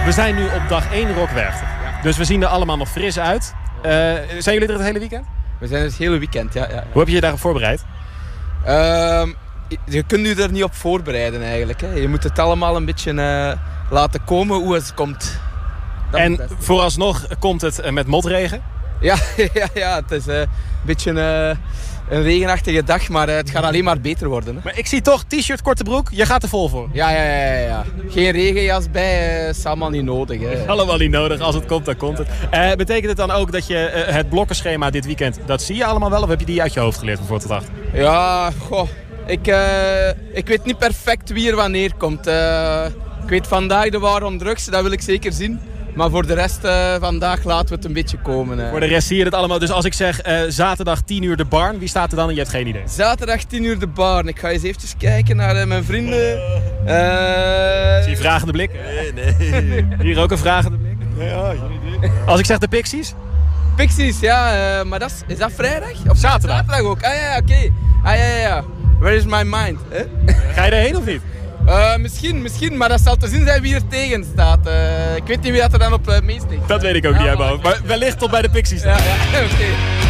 We zijn nu op dag 1 Rock Werchter. Dus we zien er allemaal nog fris uit. Zijn jullie er het hele weekend? We zijn het hele weekend, ja. Hoe heb je je daarop voorbereid? Je kunt je er niet op voorbereiden eigenlijk. Hè. Je moet het allemaal een beetje laten komen hoe het komt. En vooralsnog komt het met motregen? Ja, het is een beetje een regenachtige dag, maar het gaat alleen maar beter worden. Hè. Maar ik zie toch t-shirt, korte broek. Je gaat er vol voor. Ja. Geen regenjas bij, is allemaal niet nodig. Hè. Allemaal niet nodig. Als het komt, dan komt het. Betekent het dan ook dat je het blokkenschema dit weekend, dat zie je allemaal wel? Of heb je die uit je hoofd geleerd van voor tot achter? Ja, ik weet niet perfect wie er wanneer komt. Ik weet vandaag de war on drugs, dat wil ik zeker zien. Maar voor de rest, vandaag laten we het een beetje komen. Voor de rest zie je het allemaal. Dus als ik zeg zaterdag 10 uur de barn, wie staat er dan? Je hebt geen idee. Zaterdag 10 uur de barn. Ik ga eens eventjes kijken naar mijn vrienden. Zie je vragende blik? Nee. Hier ook een vragende blik? Ja, geen idee. Als ik zeg de Pixies? Pixies, ja. Maar is dat vrijdag? Of zaterdag? Zaterdag ook. Ah ja, oké. Ah ja. Where is my mind? Ga je erheen of niet? Misschien, maar dat zal te zien zijn wie er tegen staat. Ik weet niet wie dat er dan op meesteekt. Dat weet ik ook niet uit mijn hoofd. Maar wellicht tot bij de Pixies. Ja, oké.